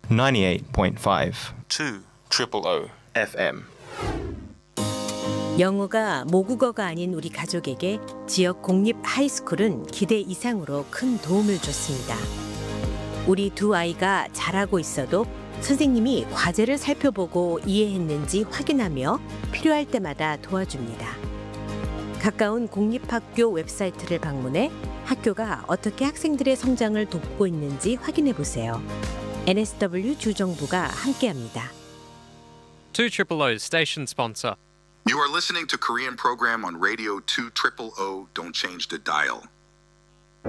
98.5 2 FM. 영어가 모국어가 아닌 우리 가족에게 지역 공립 하이스쿨은 기대 이상으로 큰 도움을 줬습니다. 우리 두 아이가 잘하고 있어도 선생님이 과제를 살펴보고 이해했는지 확인하며 필요할 때마다 도와줍니다. 가까운 공립학교 웹사이트를 방문해 학교가 어떻게 학생들의 성장을 돕고 있는지 확인해 보세요. NSW 주정부가 함께합니다. 2OOO's station sponsor. You are listening to Korean program on Radio 2 Triple O. Don't change the dial.